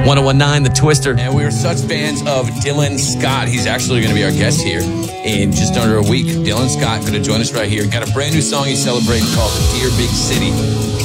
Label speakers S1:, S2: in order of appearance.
S1: 1019, The Twister.
S2: And we are such fans of Dylan Scott. He's actually going to be our guest here in just under a week. Dylan Scott going to join us right here. Got a brand new song he's celebrating called Dear Big City.